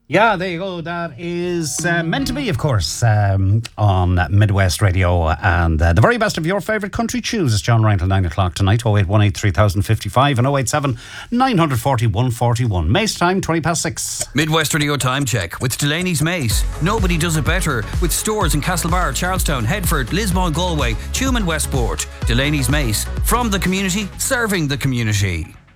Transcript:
Yeah, there you go. That is meant to be, of course, on Midwest Radio. And the very best of your favourite country tunes. It's John Ryan till 9 o'clock tonight. 0818 3055 and 087 940 141. Mace time, 20 past 6. Midwest Radio time check with Delaney's Mace. Nobody does it better. With stores in Castlebar, Charlestown, Headford, Lismore, Galway, Tuam and Westport. Delaney's Mace. From the community, serving the community.